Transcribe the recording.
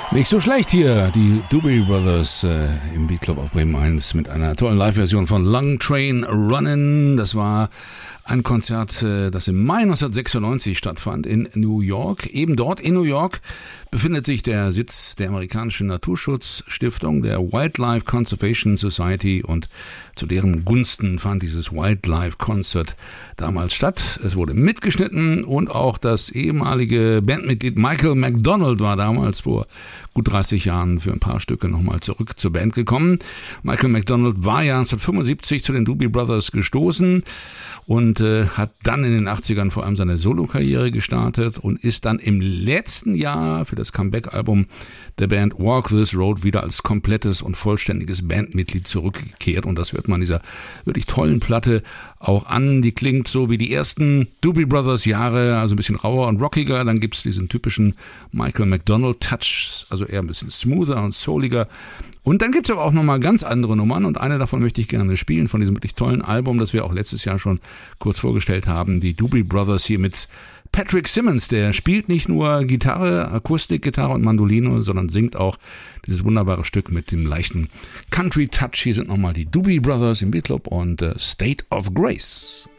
Nicht so schlecht hier, die Doobie Brothers im Beatclub auf Bremen 1 mit einer tollen Live-Version von Long Train Runnin'. Das war ein Konzert, das im Mai 1996 stattfand in New York. Eben dort in New York befindet sich der Sitz der amerikanischen Naturschutzstiftung, der Wildlife Conservation Society, und zu deren Gunsten fand dieses Wildlife Concert damals statt. Es wurde mitgeschnitten und auch das ehemalige Bandmitglied Michael McDonald war damals vor gut 30 Jahren für ein paar Stücke nochmal zurück zur Band gekommen. Michael McDonald war ja 1975 zu den Doobie Brothers gestoßen und hat dann in den 80ern vor allem seine Solokarriere gestartet und ist dann im letzten Jahr für das Comeback-Album der Band Walk This Road wieder als komplettes und vollständiges Bandmitglied zurückgekehrt. Und das hört man dieser wirklich tollen Platte auch an. Die klingt so wie die ersten Doobie Brothers Jahre, also ein bisschen rauer und rockiger. Dann gibt's diesen typischen Michael McDonald Touch, also eher ein bisschen smoother und souliger. Und dann gibt's aber auch nochmal ganz andere Nummern, und eine davon möchte ich gerne spielen, von diesem wirklich tollen Album, das wir auch letztes Jahr schon kurz vorgestellt haben. Die Doobie Brothers hier mit Patrick Simmons, der spielt nicht nur Gitarre, Akustikgitarre und Mandoline, sondern singt auch dieses wunderbare Stück mit dem leichten Country-Touch. Hier sind nochmal die Doobie Brothers im Beatclub und State of Grace.